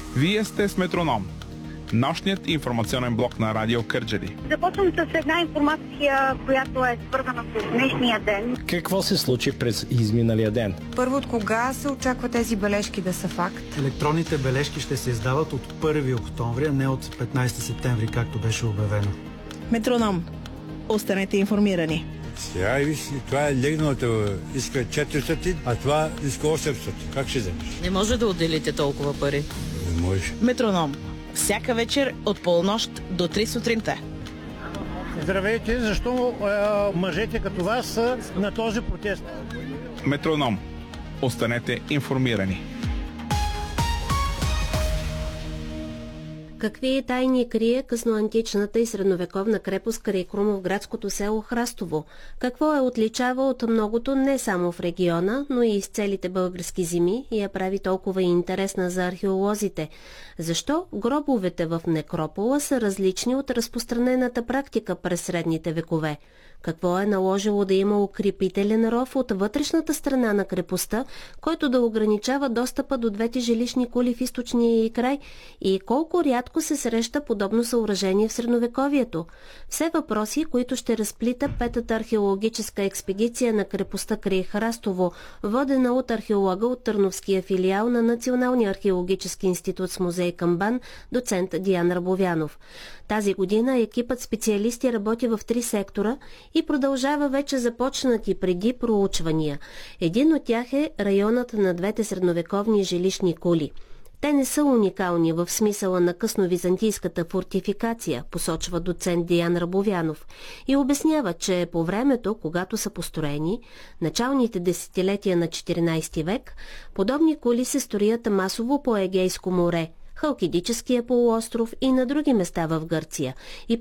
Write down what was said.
Вие сте с Метроном, нощният информационен блок на Радио Кърджали. Започвам с една информация, която е свързана с днешния ден. Какво се случи през изминалия ден? Първо, от кога се очаква тези бележки да са факт? Електронните бележки ще се издават от 1 октомври, а не от 15 септември, както беше обявено. Метроном. Останете информирани. Сега виж, това е легналото, иска 400, а това иска 800. Как ще вземеш? Не може да отделите толкова пари. Не може. Метроном. Всяка вечер от полунощ до 3 сутринта. Здравейте, защо мъжете като вас са на този протест? Метроном. Останете информирани. Какви тайни крие късноантичната и средновековна крепост край Крумовградското село Храстово? Какво я отличава от многото не само в региона, но и из целите български земи и я прави толкова интересна за археолозите? Защо гробовете в некропола са различни от разпространената практика през средните векове? Какво е наложило да има укрепителен ров от вътрешната страна на крепостта, който да ограничава достъпа до двете жилищни кули в източния й край, и колко рядко се среща подобно съоръжение в средновековието? Все въпроси, които ще разплита петата археологическа експедиция на крепостта край Храстово, водена от археолога от Търновския филиал на Националния археологически институт с музей Камбан, доцент Диан Рабовянов. Тази година екипът специалисти работи в 3 сектора и продължава вече започнати преди проучвания. Един от тях е районът на двете средновековни жилищни кули. Те не са уникални в смисъла на късновизантийската фортификация, посочва доцент Диан Рабовянов, и обяснява, че по времето, когато са построени, началните десетилетия на 14 век, подобни кули се строят масово по Егейско море, Халкидическия полуостров и на други места в Гърция и